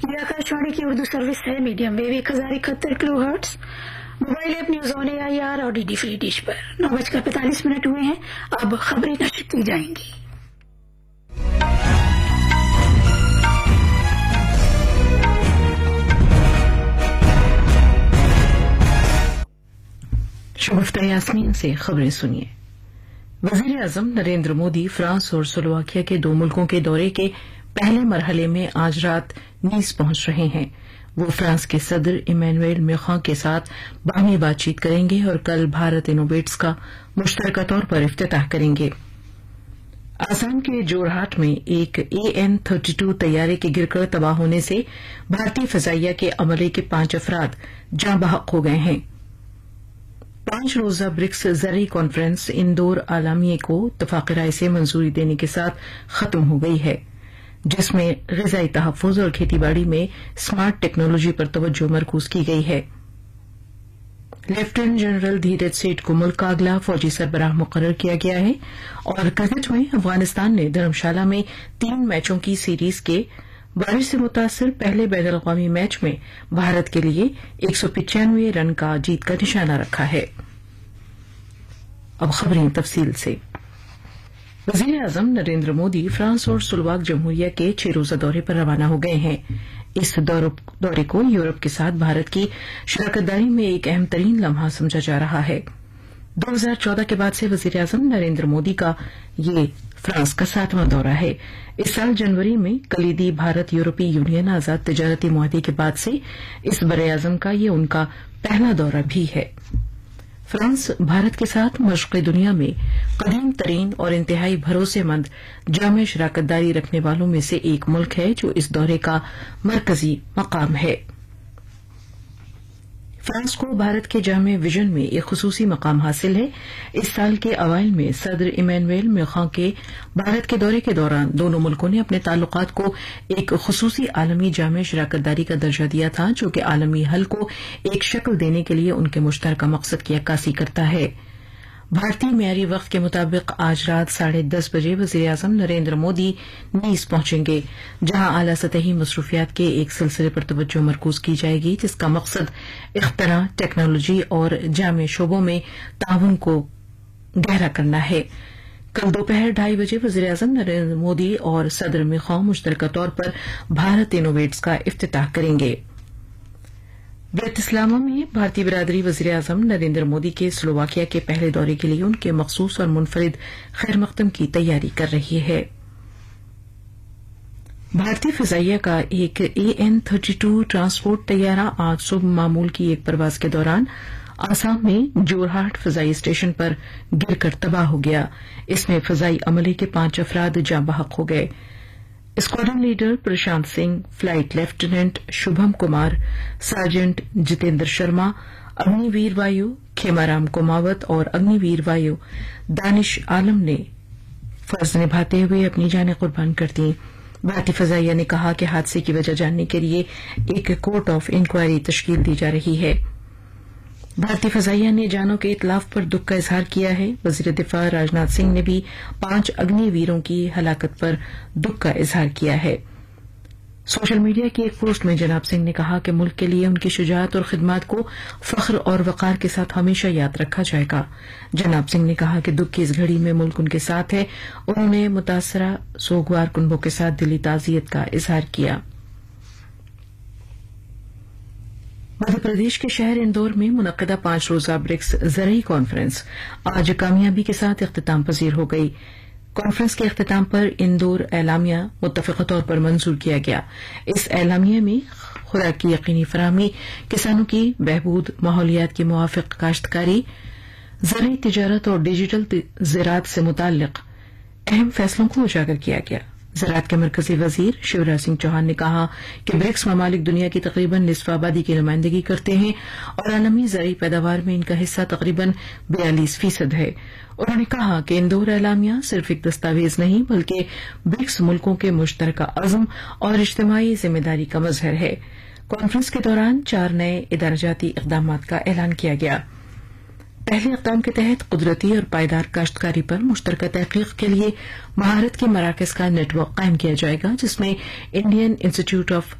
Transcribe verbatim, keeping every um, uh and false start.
ये आकाशवाणी की उर्दू सर्विस है। मीडियम वेव एक हजार इकहत्तर kilo hertz, mobile app news on A I R और डी डी फ्री डिश पर। नौ बजकर पैंतालीस मिनट हुए हैं। अब खबरें नशर की जाएंगी। शगुफ्ता यास्मीन से खबरें सुनिए। वजीर आजम नरेंद्र मोदी फ्रांस और स्लोवाकिया के दो मुल्कों के दौरे के पहले मरहले में आज रात नीस पहुंच रहे हैं। वो फ्रांस के सदर इमैनुएल मैक्रों के साथ बाहमी बातचीत करेंगे और कल भारत इनोवेट्स का मुश्तरका तौर पर इफ्तिताह करेंगे। आसाम के जोरहाट में एक ए एन थर्टी टू तैयारे के गिरकर तबाह होने से भारतीय फजाइया के अमले के पांच अफराद जाँ बहक हो गए हैं। पांच रोजा ब्रिक्स ज़रई कॉन्फ्रेंस इंदौर आलमिया को इत्तफाक़ राय से मंजूरी देने के साथ खत्म हो गई है, जिसमें ग़िज़ाई तहफ़्फ़ुज़ और खेतीबाड़ी में स्मार्ट टेक्नोलॉजी पर तवज्जो मरकूज की गई है। लेफ्टिनेंट जनरल धीरज सेठ को मुल्क का अगला फौजी सरबराह मुकर्रर किया गया है और क्रिकेट में अफगानिस्तान ने धर्मशाला में तीन मैचों की सीरीज के बारिश से मुतासर पहले बैनुल अक़वामी मैच में भारत के लिए एक सौ पिचानवे रन का जीत का निशाना रखा है। अब खबरें तफसील से। वजीर आजम नरेंद्र मोदी फ्रांस और स्लोवाक जमहूरिया के छह रोजा दौरे पर रवाना हो गए हैं। इस दौरे को यूरोप के साथ भारत की शराकतदारी में एक अहम तरीन लम्हा समझा जा रहा है। दो हजार चौदह के बाद से वजीर आजम नरेंद्र मोदी का ये फ्रांस का सातवां दौरा है। इस साल जनवरी में कलीदी भारत यूरोपीय यूनियन आजाद तिजारती मुआहदे के बाद से इस बरे-ए-आज़म का ये उनका पहला दौरा भी है। फ्रांस भारत के साथ मशक़े दुनिया में कदीम तरीन और इंतहाई भरोसेमंद जामे शराकतदारी रखने वालों में से एक मुल्क है, जो इस दौरे का मरकजी मकाम है। फ्रांस को भारत के जामे विजन में एक खुसूसी मकाम हासिल है। इस साल के अवाइल में सदर इमैनुएल मैक्रों के भारत के दौरे के दौरान दोनों मुल्कों ने अपने ताल्लुकात को एक खुसूसी आलमी जामे शराकतदारी का दर्जा दिया था, जो कि आलमी हल को एक शक्ल देने के लिए उनके मुश्तरका मकसद की अक्कासी करता है। भारतीय मियारी वक्त के मुताबिक आज रात साढ़े दस बजे वजीर आजम नरेंद्र मोदी नीस पहुंचेंगे, जहां आला सतही मसरूफियात के एक सिलसिले पर तवज्जो मरकूज की जाएगी, जिसका मकसद इख्तरा, टेक्नोलॉजी और जामे शोबों में ताउन को गहरा करना है। कल दोपहर ढाई बजे वजीर आजम नरेंद्र मोदी और सदर मैक्रों मुश्तरका तौर पर भारत इनोवेट्स का इफ्तिताह करेंगे। ब्रितिस्लामा में भारतीय बिरादरी वजीर आजम नरेंद्र मोदी के स्लोवाकिया के पहले दौरे के लिए उनके मखसूस और मुनफरिद खैर मकदम की तैयारी कर रही है। भारतीय फिजाइया का एक A N thirty two transport तैयारा आज सुबह मामूल की एक परवाज के दौरान आसाम में जोरहाट फिजाई स्टेशन पर गिरकर तबाह हो गया। इसमें फिजाई अमले के पांच अफराद जाँ बहक हो गए। Squadron leader Prashant Singh, flight lieutenant Shubham Kumar, sergeant Jitendra Sharma, Agniveer वायु खेमाराम कुमावत और अग्निवीर वायु दानिश आलम ने फर्ज निभाते हुए अपनी जानें कुर्बान कर दी। भारतीय फजाइया ने कहा कि हादसे की वजह जानने के लिए एक कोर्ट ऑफ इंक्वायरी तश्कील दी जा रही है। भारतीय फजाइया ने जानों के इतलाफ पर दुख का इजहार किया है। वजीर दिफा राजनाथ सिंह ने भी पांच अग्निवीरों की हलाकत पर दुख का इजहार किया है। सोशल मीडिया की एक पोस्ट में जनाब सिंह ने कहा कि मुल्क के लिए उनकी शुजाअत और खिदमत को फख्र और वकार के साथ हमेशा याद रखा जाएगा। जनाब सिंह ने कहा कि दुख की इस घड़ी में मुल्क उनके साथ है। उन्होंने मुतासरा सोगवार कुनबों के साथ दिली ताज़ियत का इजहार किया। मध्य प्रदेश के शहर इंदौर में मुनक्किदा पांच रोजा ब्रिक्स ज़रई कॉन्फ्रेंस आज कामयाबी के साथ इख्तिताम पजीर हो गई। कॉन्फ्रेंस के इख्तिताम पर इंदौर एलामिया मुत्तफ़िक़ा तौर पर मंजूर किया गया। इस एलामिया में खुराक की यकीनी फराहमी, किसानों की बहबूद, माहौलियात की मुवाफ़िक़ काश्तकारी, ज़रई तिजारत और डिजिटल ज़राअत से मुताल्लिक़ अहम फैसलों को उजागर किया गया। ज़राअत के मरकजी वजीर शिवराज सिंह चौहान ने कहा कि ब्रिक्स ममालिक दुनिया की तकरीबन निस्फ आबादी की नुमाइंदगी करते हैं और आलमी ज़रई पैदावार में इनका हिस्सा तकरीबन बयालीस फीसद है। उन्होंने कहा कि इंदौर एलामिया सिर्फ एक दस्तावेज नहीं, बल्कि ब्रिक्स मुल्कों के मुश्तरका अज़्म और इज्तिमाई जिम्मेदारी का मजहर है। कॉन्फ्रेंस के दौरान चार नए इदारजाती इक़दामात का ऐलान किया गया। पहले इक़दाम के तहत कुदरती और पायदार काश्तकारी पर मुश्तरका तहकीक के लिए महारत के मराकज़ का नेटवर्क कायम किया जाएगा, जिसमें इंडियन इंस्टीट्यूट ऑफ